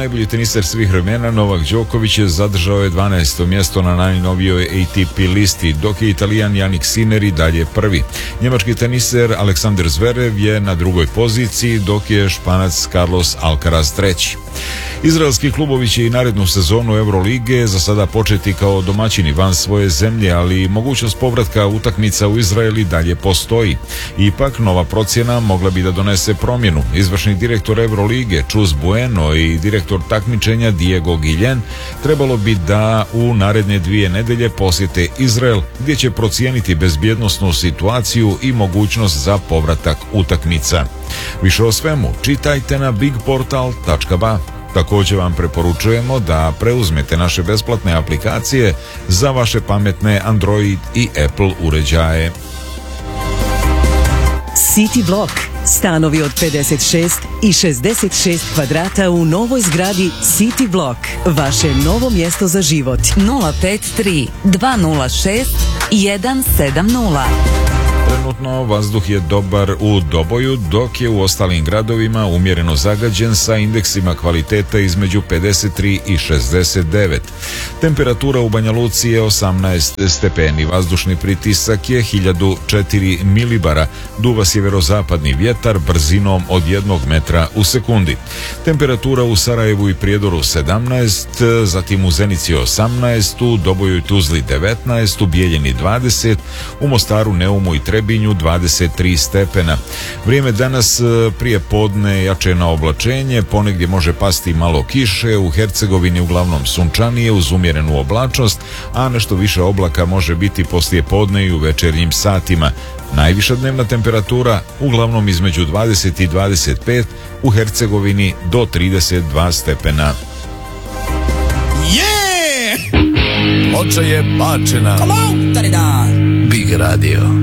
najbolji teniser svih vremena Novak Đoković zadržao je 12. mjesto na najnovijoj ATP listi, dok je Italijan Jannik Sinner i dalje prvi. Njemački teniser Aleksander Zverev je na drugoj poziciji, dok je Španac Carlos Alcaraz treći. Izraelski klubovi će i narednu sezonu Eurolige za sada početi kao domaćini van svoje zemlje, ali mogućnost povratka utakmica u Izraeli dalje postoji. Ipak, nova procjena mogla bi da donese promjenu. Izvršni direktor Eurolige Chus Bueno i direktor takmičenja Diego Guillen trebalo bi da u naredne 2 nedelje posjete Izrael, gdje će procijeniti bezbjednosnu situaciju i mogućnost za povratak utakmica. Više o svemu čitajte na bigportal.ba. Također vam preporučujemo da preuzmete naše besplatne aplikacije za vaše pametne Android i Apple uređaje. City Block. Stanovi od 56 i 66 kvadrata u novoj zgradi City Block. Vaše novo mjesto za život. 053 206 170. Trenutno vazduh je dobar u Doboju, dok je u ostalim gradovima umjereno zagađen sa indeksima kvaliteta između 53 i 69. Temperatura u Banja Luci je 18 stepeni, vazdušni pritisak je 1004 milibara, duva sjeverozapadni vjetar brzinom od 1 metra u sekundi. Temperatura u Sarajevu i Prijedoru 17, zatim u Zenici 18, u Doboju i Tuzli 19, u Bijeljini 20, u Mostaru, Neumu i Trebinju 23 stepena. Vrijeme danas prije podne jače na oblačenje, ponegdje može pasti malo kiše, u Hercegovini uglavnom sunčanije uz umjerenu oblačnost, a nešto više oblaka može biti poslije podne i u večernjim satima. Najviša dnevna temperatura uglavnom između 20 i 25, u Hercegovini do 32 stepena. Ploča je bačena. Big Radio.